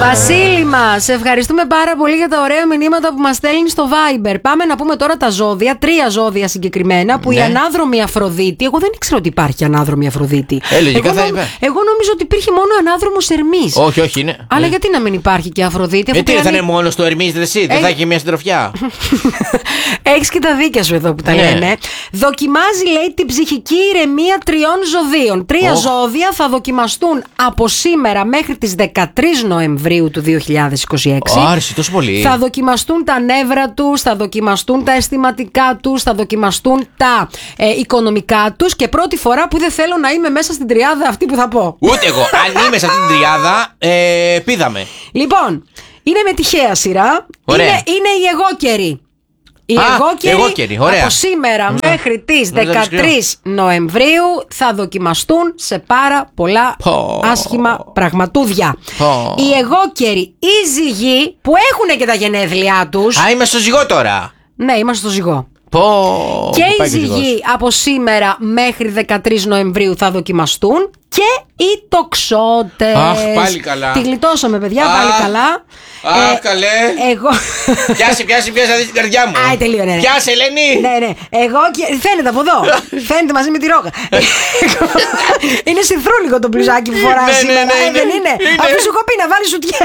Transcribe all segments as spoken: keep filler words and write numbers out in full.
Βασίλη μας, ευχαριστούμε πάρα πολύ για τα ωραία μηνύματα που μας στέλνει στο Viber. Πάμε να πούμε τώρα τα ζώδια, τρία ζώδια συγκεκριμένα, που ναι. η ανάδρομη Αφροδίτη, εγώ δεν ήξερα ότι υπάρχει ανάδρομη Αφροδίτη. Έλεγε, εγώ, θα νο, εγώ νόμιζα ότι υπήρχε μόνο ανάδρομος Ερμής. Όχι, όχι, είναι. Αλλά ναι. γιατί να μην υπάρχει και Αφροδίτη? Γιατί δεν θα είναι μόνο στο Ερμής, εσύ, δεν θα έχει μια συντροφιά. Έχεις και τα δίκια σου εδώ που τα ναι. λένε. Δοκιμάζει, λέει, την ψυχική ηρεμία τριών ζωδίων. Τρία oh. ζώδια θα δοκιμαστούν από σήμερα μέχρι τις δεκατρείς Νοεμβρίου του δύο χιλιάδες είκοσι έξι. Oh, άρεσε τόσο πολύ. Θα δοκιμαστούν τα νεύρα τους, θα δοκιμαστούν τα αισθηματικά τους, θα δοκιμαστούν τα ε, οικονομικά τους, και πρώτη φορά που δεν θέλω να είμαι μέσα στην τριάδα αυτή που θα πω. Ούτε εγώ. Αν είμαι σε αυτή την τριάδα, ε, πήδαμε. Λοιπόν, είναι με τυχαία σειρά. Είναι, είναι η εγώκερη. Οι εγώκεροι από σήμερα mm. μέχρι τις δεκατρείς Νοεμβρίου θα δοκιμαστούν σε πάρα πολλά oh. άσχημα πραγματούδια. Oh. Οι εγώκεροι, οι ζυγοί που έχουν και τα γενέθλιά τους. Α, είμαι στο ζυγό τώρα. Ναι, είμαστε στο ζυγό. Oh. Και οι ζυγοί από σήμερα μέχρι δεκατρείς Νοεμβρίου θα δοκιμαστούν. Και οι τοξότες. Αχ, πάλι καλά. Τη γλιτώσαμε, παιδιά, Αχ, πάλι καλά. Αχ, ε, καλέ. Εγώ. Πιάσε, πιάσε, πιάσε να δεις την καρδιά μου. Άι, τελείω, ναι. Πιάσε, Ελένη. Ναι, ναι. Εγώ και. Φαίνεται από εδώ. Φαίνεται μαζί με τη ρόκα. Είναι συνθρούλικο το μπλουζάκι που φοράς σήμερα. Ναι, ναι, ναι, δεν είναι. Αφού σου κοπεί να βάλει σουτιέ.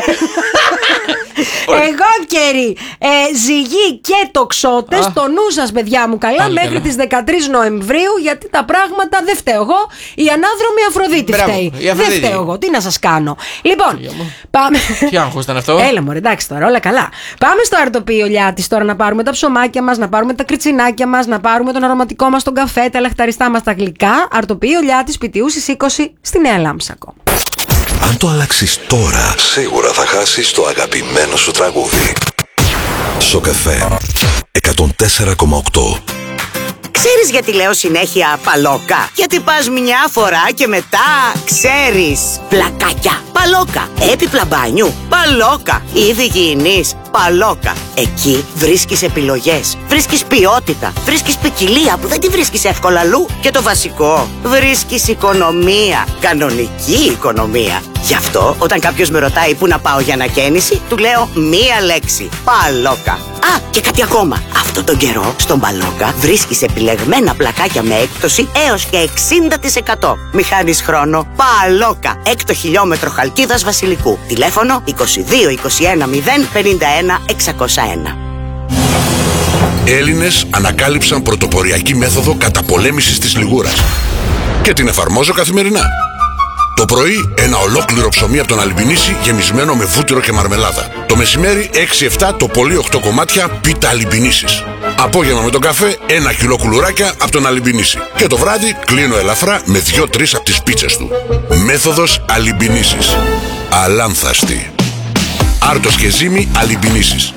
Εγώ καιροί, ε, ζυγοί και τοξότες. Το νου σας, παιδιά μου, καλά, μέχρι τις δεκατρείς Νοεμβρίου, γιατί τα πράγματα δεν φταίω εγώ. Η ανάδρομη Αφροδίτη. Τι φταίει. Δεν φταίω εγώ. Τι να σας κάνω. Λοιπόν, πάμε. Τι άγχος ήταν αυτό. Έλα μωρέ, εντάξει τώρα, όλα καλά. Πάμε στο αρτοπείο Λιάτης τώρα να πάρουμε τα ψωμάκια μας, να πάρουμε τα κριτσινάκια μας, να πάρουμε τον αρωματικό μας τον καφέ, τα λαχταριστά μας τα γλυκά. Αρτοπείο Λιάτης, Πιτιούσης είκοσι στη Νέα Λάμψακο. Αν το αλλάξεις τώρα, σίγουρα θα χάσεις το αγαπημένο σου τραγούδι. Σοκαφέ εκατόν τέσσερα κόμμα οκτώ. Ξέρεις γιατί λέω συνέχεια παλόκα? Γιατί πας μια φορά και μετά ξέρεις. Πλακάκια, παλόκα. Έπιπλα μπάνιου, παλόκα. Είδη υγιεινής, παλόκα. Εκεί βρίσκεις επιλογές, βρίσκεις ποιότητα, βρίσκεις ποικιλία που δεν τη βρίσκεις εύκολα αλλού. Και το βασικό, βρίσκεις οικονομία. Κανονική οικονομία. Γι' αυτό όταν κάποιος με ρωτάει πού να πάω για ανακαίνιση, του λέω μία λέξη. Παλόκα. Α, και κάτι ακόμα. Αυτό τον καιρό στον Παλόκα βρίσκεις επιλεγμένα πλακάκια με έκπτωση έως και εξήντα τοις εκατό. Μη χάνεις χρόνο. Παλόκα. Έκτο χιλιόμετρο Χαλκίδας Βασιλικού. Τηλέφωνο είκοσι δύο είκοσι ένα μηδέν πενήντα ένα εξακόσια ένα. Έλληνες ανακάλυψαν πρωτοποριακή μέθοδο καταπολέμησης της λιγούρας. Και την εφαρμόζω καθημερινά. Το πρωί ένα ολόκληρο ψωμί από τον Αλιμπινίση γεμισμένο με βούτυρο και μαρμελάδα. Το μεσημέρι έξι εφτά το πολύ οκτώ κομμάτια πίτα Αλιμπινίσης. Απόγευμα με τον καφέ ένα κιλό κουλουράκια από τον Αλιμπινίση. Και το βράδυ κλείνω ελαφρά με δύο τρεις από τις πίτσες του. Μέθοδος Αλιμπινίσης. Αλάνθαστη. Άρτος και ζύμη Αλιμπινίσης.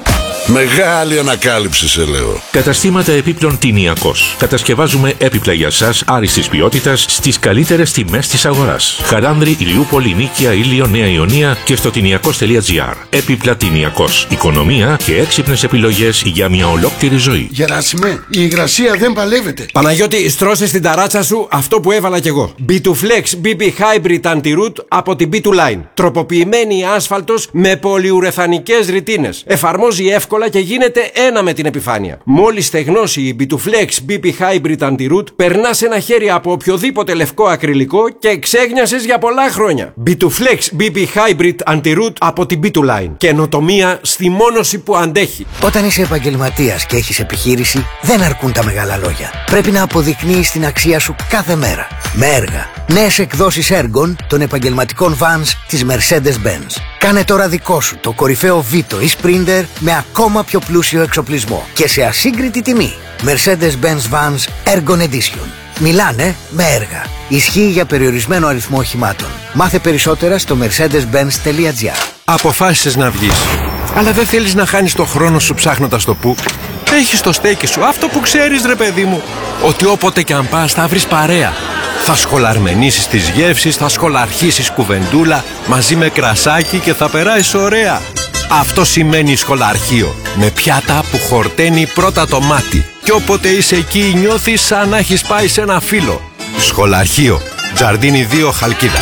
Μεγάλη ανακάλυψη, σε λέω. Καταστήματα επίπλων Τινιακός. Κατασκευάζουμε έπιπλα για σας άριστης ποιότητας στις καλύτερες τιμές της αγοράς. Χαράνδρη, Ηλιούπολη, Νίκαια, Ήλιο, Νέα Ιωνία και στο τινιακός τελεία τζι άρ. Έπιπλα Τινιακός. Οικονομία και έξυπνες επιλογές για μια ολόκληρη ζωή. Γεράσιμε, η υγρασία δεν παλεύεται. Παναγιώτη, στρώσε στην ταράτσα σου αυτό που έβαλα κι εγώ. μπι του Flex μπι πι Hybrid Anti-Root από την μπι του Line. Τροποποιημένη άσφαλτος με πολυουρεθανικές ρητίνες. Εφαρμόζει εύκολα και γίνεται ένα με την επιφάνεια. Μόλις στεγνώσει η μπι του Flex μπι πι Hybrid Anti-Root, περνάς ένα χέρι από οποιοδήποτε λευκό ακριλικό και ξέγνιασες για πολλά χρόνια. μπι του Flex μπι πι Hybrid Anti-Root από την μπι του Line. Καινοτομία στη μόνωση που αντέχει. Όταν είσαι επαγγελματίας και έχεις επιχείρηση, δεν αρκούν τα μεγάλα λόγια. Πρέπει να αποδεικνύεις την αξία σου κάθε μέρα. Με έργα. Νέες εκδόσεις έργων των επαγγελματικών vans της Mercedes-Benz. Κάνε τώρα δικό σου το κορυφαίο Vito ή Sprinter με ακόμα πιο πλούσιο εξοπλισμό και σε ασύγκριτη τιμή. Mercedes-Benz Vans Ergon Edition. Μιλάνε με έργα. Ισχύει για περιορισμένο αριθμό οχημάτων. Μάθε περισσότερα στο mercedes benz τελεία τζι άρ. Αποφάσισες να βγεις, αλλά δεν θέλεις να χάνεις το χρόνο σου ψάχνοντας το που. Έχεις το στέκι σου, αυτό που ξέρεις ρε παιδί μου. Ότι όποτε κι αν πας θα βρεις παρέα. Θα σχολαρμενήσεις τις γεύσεις, θα σχολαρχίσεις κουβεντούλα μαζί με κρασάκι και θα περάσεις ωραία. Αυτό σημαίνει σχολαρχείο. Με πιάτα που χορταίνει πρώτα το μάτι. Και όποτε είσαι εκεί νιώθεις σαν να έχεις πάει σε ένα φύλλο. Σχολαρχείο. Τζαρδίνι δύο Χαλκίδα.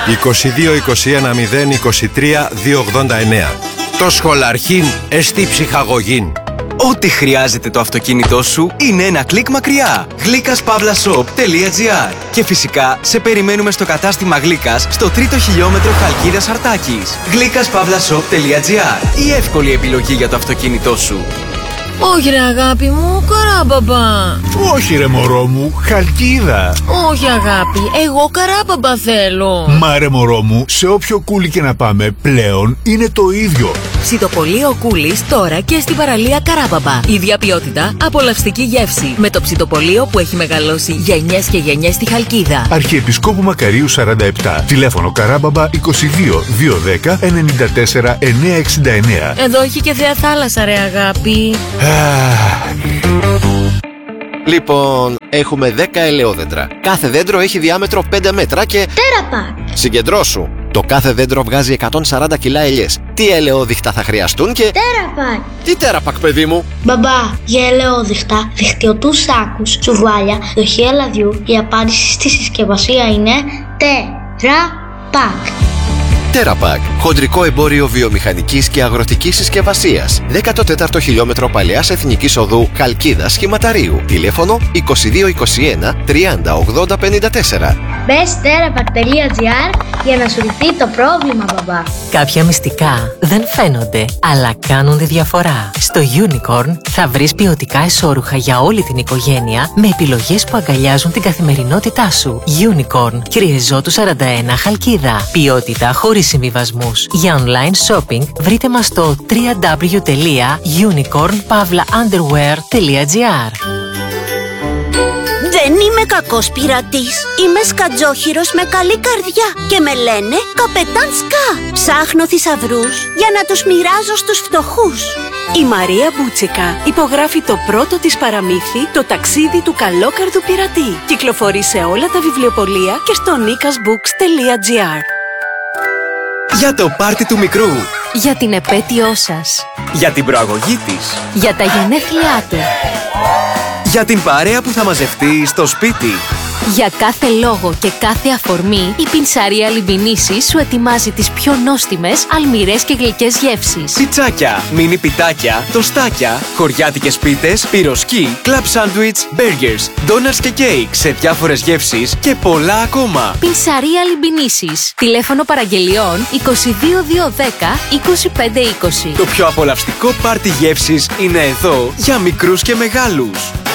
είκοσι δύο είκοσι ένα μηδέν είκοσι τρία διακόσια ογδόντα εννέα. Το σχολαρχήν εστί ψυχαγωγήν. Ό,τι χρειάζεται το αυτοκίνητό σου είναι ένα κλικ μακριά. γλίκας παύλα shop τελεία gr. Και φυσικά σε περιμένουμε στο κατάστημα Γλίκας στο τρίτο χιλιόμετρο Χαλκίδας Αρτάκης. γλίκας παύλα shop τελεία gr. Η εύκολη επιλογή για το αυτοκίνητό σου. Όχι ρε αγάπη μου, Καράμπαμπα. Όχι ρε μωρό μου, Χαλκίδα. Όχι αγάπη, εγώ Καράμπαμπα θέλω. Μα ρε μωρό μου, σε όποιο κούλι και να πάμε πλέον είναι το ίδιο. Ψητοπολείο Κούλης τώρα και στην παραλία Καράμπαμπα. Ίδια ποιότητα, απολαυστική γεύση. Με το ψητοπολείο που έχει μεγαλώσει γενιές και γενιές στη Χαλκίδα. Αρχιεπισκόπου Μακαρίου σαράντα επτά. Τηλέφωνο Καράμπαμπα είκοσι δύο διακόσια δέκα ενενήντα τέσσερα εννιακόσια εξήντα εννέα. Εδώ έχει και θέα θάλασσα ρε αγάπη. Λοιπόν, έχουμε δέκα ελαιόδεντρα. Κάθε δέντρο έχει διάμετρο πέντε μέτρα και... Τέραπακ! Συγκεντρώσου! Το κάθε δέντρο βγάζει εκατόν σαράντα κιλά ελιές. Τι ελαιόδειχτα θα χρειαστούν και... Τέραπακ! Τι τέραπακ, παιδί μου? Μπαμπά, για ελαιόδειχτα, δικτυωτούς σάκους, τσουβάλια, δοχεία λαδιού, η απάντηση στη συσκευασία είναι Τέραπακ. Τέραπακ, χοντρικό εμπόριο βιομηχανικής και αγροτικής συσκευασίας. δέκατο τέταρτο χιλιόμετρο Παλαιάς Εθνικής Οδού Χαλκίδας Χηματαρίου. Τηλέφωνο είκοσι δύο είκοσι ένα τριάντα ογδόντα πενήντα τέσσερα. Μπες τέραπακ τελεία gr για να σου λυθεί το πρόβλημα, μπαμπά. Κάποια μυστικά δεν φαίνονται, αλλά κάνουν τη διαφορά. Στο Unicorn θα βρεις ποιοτικά εσώρουχα για όλη την οικογένεια με επιλογές που αγκαλιάζουν την καθημερινότητά σου. Unicorn, Κυριεζώτου σαράντα ένα Χαλκίδα. Ποιότητα χωρίς συμβιβασμούς. Για online shopping βρείτε μας στο double-u double-u double-u τελεία unicorn pavla underwear τελεία gr. Δεν είμαι κακός πειρατής. Είμαι σκατζόχυρος με καλή καρδιά και με λένε Καπετάν Σκά. Ψάχνω θησαυρούς για να τους μοιράζω στους φτωχούς. Η Μαρία Μπούτσικα υπογράφει το πρώτο της παραμύθι, το ταξίδι του καλόκαρδου πειρατή. Κυκλοφορεί σε όλα τα βιβλιοπωλεία και στο nikas books τελεία gr. Για το πάρτι του μικρού. Για την επέτειό σας. Για την προαγωγή της. Για τα γενέθλιά του. Για την παρέα που θα μαζευτεί στο σπίτι. Για κάθε λόγο και κάθε αφορμή, η Πινσαρία Λιμπινίσης σου ετοιμάζει τις πιο νόστιμες, αλμυρές και γλυκές γεύσεις. Πιτσάκια, μίνι πιτάκια, τοστάκια, χωριάτικες πίτες, πυροσκή, κλαμπ σάντουιτς, μπέργκερς, ντόνατς και κέικ σε διάφορες γεύσεις και πολλά ακόμα. Πινσαρία Λιμπινίσης. Τηλέφωνο παραγγελιών είκοσι δύο διακόσια δέκα είκοσι πέντε είκοσι. Το πιο απολαυστικό πάρτι γεύσης είναι εδώ για μικρούς και μεγάλους.